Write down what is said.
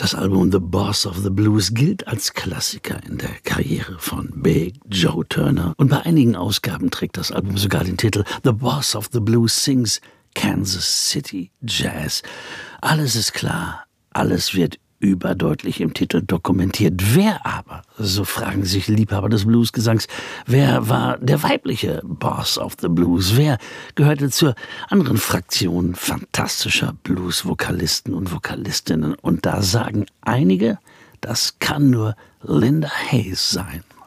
Das Album The Boss of the Blues gilt als Klassiker in der Karriere von Big Joe Turner und bei einigen Ausgaben trägt das Album sogar den Titel The Boss of the Blues sings Kansas City Jazz. Alles ist klar, alles wird überdeutlich im Titel dokumentiert. Wer aber, so fragen sich Liebhaber des Bluesgesangs, wer war der weibliche Boss of the Blues? Wer gehörte zur anderen Fraktion fantastischer Blues-Vokalisten und Vokalistinnen? Und da sagen einige, das kann nur Linda Hayes sein.